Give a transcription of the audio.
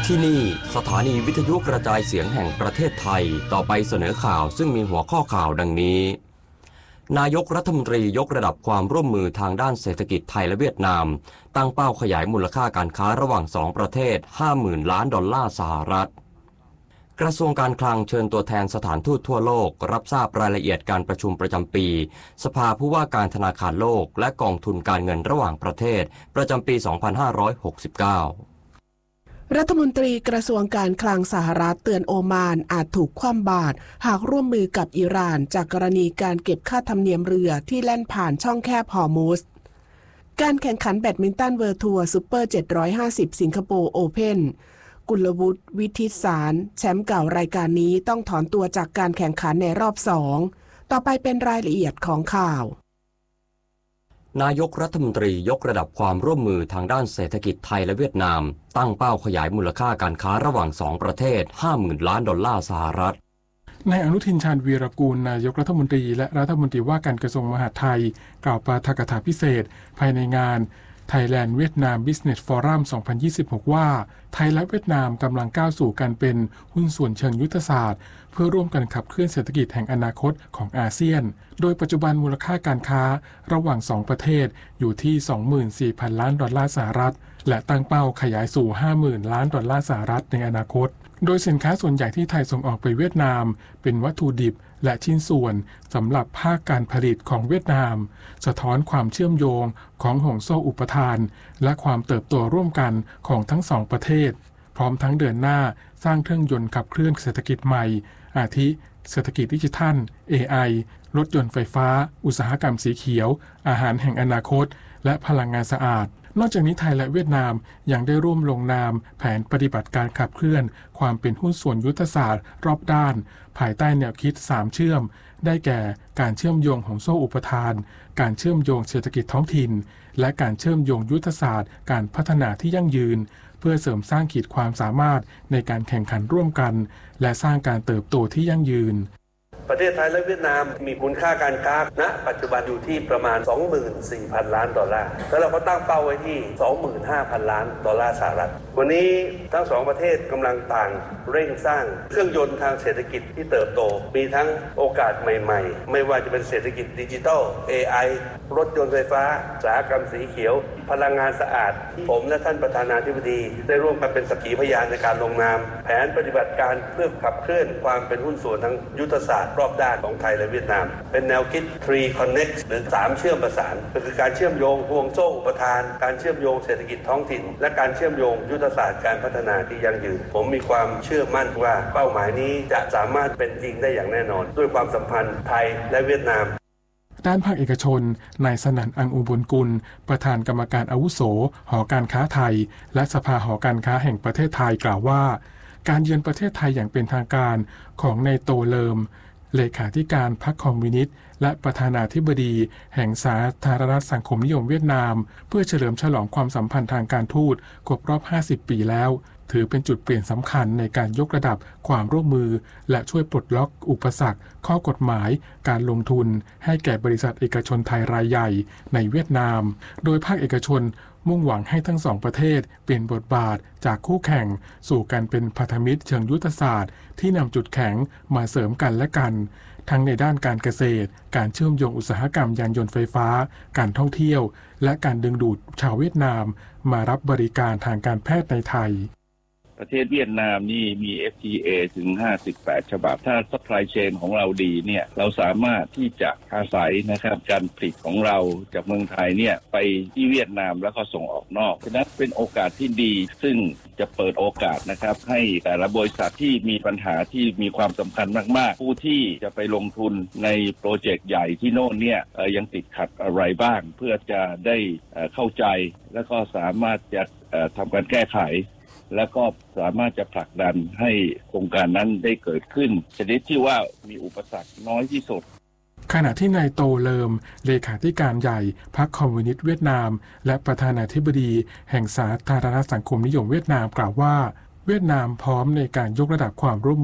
ที่นี่สถานีวิทยุกระจายเสียงแห่งประเทศไทยต่อไปเสนอข่าวซึ่งมีหัวข้อข่าวดังนี้นายกรัฐมนตรียกระดับความร่วมมือทางด้านเศรษฐกิจไทยและเวียดนามตั้งเป้าขยายมูลค่าการค้าระหว่าง2ประเทศ 50,000 ล้านดอลลาร์สหรัฐกระทรวงการคลังเชิญตัวแทนสถานทูตทั่วโลกรับทราบรายละเอียดการประชุมประจำปีสภาผู้ว่าการธนาคารโลกและกองทุนการเงินระหว่างประเทศประจำปี 2569 รัฐมนตรีกระทรวงการคลังสหรัฐเตือนโอมานอาจถูกคว่ำบาตรหากร่วมมือกับอิหร่านจากกรณีการเก็บค่าธรรมเนียมเรือที่แล่นผ่านช่องแคบฮอร์มุซการแข่งขันแบดมินตันเวิลด์ทัวร์ซูเปอร์750สิงคโปร์โอเพ่นกุลวุฒิวิทิตสารแชมป์เก่ารายการนี้ต้องถอนตัวจากการแข่งขันในรอบ2ต่อไปเป็นรายละเอียดของข่าวนายกรัฐมนตรียกระดับความร่วมมือทางด้านเศรษฐกิจไทยและเวียดนามตั้งเป้าขยายมูลค่าการค้าระหว่าง2ประเทศ 50,000 ล้านดอลลาร์สหรัฐนายอนุทินชาญวีรกูลนายกรัฐมนตรีและรัฐมนตรีว่าการกระทรวงมหาดไทยกล่าวปาฐกถาพิเศษภายในงาน Thailand Vietnam Business Forum 2026 ว่าไทยและเวียดนามกำลังก้าวสู่การเป็นหุ้นส่วนเชิงยุทธศาสตร์เพื่อร่วมกันขับเคลื่อนเศรษฐกิจแห่งอนาคตของอาเซียนโดยปัจจุบันมูลค่าการค้าระหว่าง2ประเทศอยู่ที่ 24,000 ล้านดอลลาร์สหรัฐและตั้งเป้าขยายสู่ 50,000 ล้านดอลลาร์สหรัฐในอนาคตโดยสินค้าส่วนใหญ่ที่ไทยส่งออกไปเวียดนามเป็นวัตถุดิบและชิ้นส่วนสำหรับภาคการผลิตของเวียดนามสะท้อนความเชื่อมโยงของห่วงโซ่อุปทานและความเติบโตร่วมกันของทั้งสองประเทศพร้อมทั้งเดินหน้าสร้างเครื่องยนต์ขับเคลื่อนเศรษฐกิจใหม่อาทิเศรษฐกิจดิจิทัล AI รถยนต์ไฟฟ้าอุตสาหกรรมสีเขียวอาหารแห่งอนาคตและพลังงานสะอาดนอกจากนี้ไทยและเวียดนามยังได้ร่วมลงนามแผนปฏิบัติการขับเคลื่อนความเป็นหุ้นส่วนยุทธศาสตร์รอบด้านภายใต้แนวคิด3เชื่อมได้แก่การเชื่อมโยงของโซ่อุปทานการเชื่อมโยงเศรษฐกิจท้องถิ่นและการเชื่อมโยงยุทธศาสตร์การพัฒนาที่ยั่งยืนเพื่อเสริมสร้างขีดความสามารถในการแข่งขันร่วมกันและสร้างการเติบโตที่ยั่งยืนประเทศไทยและเวียดนามมีมูลค่าการค้าณปัจจุบันอยู่ที่ประมาณ 24,000 ล้านดอลลาร์แล้วเราก็ตั้งเป้าไว้ที่ 25,000 ล้านดอลลาร์สหรัฐวันนี้ทั้งสองประเทศกำลังต่างเร่งสร้างเครื่องยนต์ทางเศรษฐกิจที่เติบโตมีทั้งโอกาสใหม่ๆไม่ว่าจะเป็นเศรษฐกิจดิจิทัล AI รถยนต์ไฟฟ้าอุตสาหกรรมสีเขียวพลังงานสะอาดผมและท่านประธานาธิบดีได้ร่วมกันเป็นสักขีพยานในการลงนามแผนปฏิบัติการเพื่อขับเคลื่อนความเป็นหุ้นส่วนทางยุทธศาสตร์รอบด้านของไทยและเวียดนามเป็นแนวคิด 3 Connect หรือ3เชื่อมประสานก็คือการเชื่อมโยงห่วงโซ่อุปทานการเชื่อมโยงเศรษฐกิจท้องถิ่นและการเชื่อมโยงยุทธศาสตร์การพัฒนาที่ยั่งยืนผมมีความเชื่อมั่นว่าเป้าหมายนี้จะสามารถเป็นจริงได้อย่างแน่นอนด้วยความสัมพันธ์ไทยและเวียดนามด้านภาคเอกชนนายสนั่นอังอุบลกุลประธานกรรมการอาวุโสหอการค้าไทยและสภาหอการค้าแห่งประเทศไทยกล่าวว่าการเยือนประเทศไทยอย่างเป็นทางการของนายโตเลิมเลขาธิการพรรคคอมมิวนิสต์และประธานาธิบดีแห่งสาธารณรัฐสังคมนิยมเวียดนามเพื่อเฉลิมฉลองความสัมพันธ์ทางการทูตครบรอบ50 ปีแล้วถือเป็นจุดเปลี่ยนสำคัญในการยกระดับความร่วมมือและช่วยปลดล็อกอุปสรรคข้อกฎหมายการลงทุนให้แก่บริษัทเอกชนไทยรายใหญ่ในเวียดนามโดยภาคเอกชนมุ่งหวังให้ทั้งสองประเทศเปลี่ยนบทบาทจากคู่แข่งสู่การเป็นพันธมิตรเชิงยุทธศาสตร์ที่นำจุดแข็งมาเสริมกันและกันทั้งในด้านการเกษตรการเชื่อมโยงอุตสาหกรรมยานยนต์ไฟฟ้าการท่องเที่ยวและการดึงดูดชาวเวียดนามมารับบริการทางการแพทย์ในไทยประเทศเวียดนามนี่มี FTA ถึง58ฉบับถ้า supply chain ของเราดีเนี่ยเราสามารถที่จะอาศัยนะครับการผลิตของเราจากเมืองไทยเนี่ยไปที่เวียดนามแล้วก็ส่งออกนอกฉะนั้นเป็นโอกาสที่ดีซึ่งจะเปิดโอกาสนะครับให้แต่ละบริษัทที่มีปัญหาที่มีความสำคัญมากๆผู้ที่จะไปลงทุนในโปรเจกต์ใหญ่ที่โน่นเนี่ยยังติดขัดอะไรบ้างเพื่อจะได้เข้าใจแล้วก็สามารถจะทำการแก้ไขแล้วก็สามารถจะผลักดันให้โครงการนั้นได้เกิดขึ้นชนิดที่ว่ามีอุปสรรคน้อยที่สุดขณะที่นายโตเลิมเลขาธิการใหญ่พรรคคอมมิวนิสต์เวียดนามและประธานาธิบดีแห่งสาธารณรัฐสังคมนิยมเวียดนามกล่าวว่าเวียดนามพร้อมในการยกระดับความร่วม